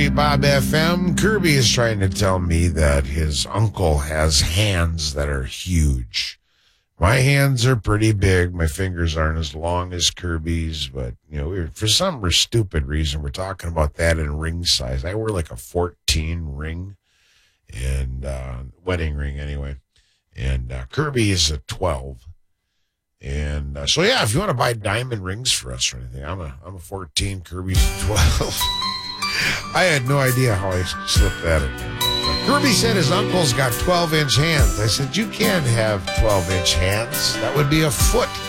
Bob FM. Kirby is trying to tell me that his uncle has hands that are huge. My hands are pretty big. My fingers aren't as long as Kirby's, but, for some stupid reason, we're talking about that in ring size. I wear like a 14 ring, and wedding ring anyway. And Kirby is a 12. And so, yeah, if you want to buy diamond rings for us or anything, I'm a 14, Kirby's a 12. I had no idea how I slipped that in there. Kirby said his uncle's got 12-inch hands. I said, you can't have 12-inch hands. That would be a foot.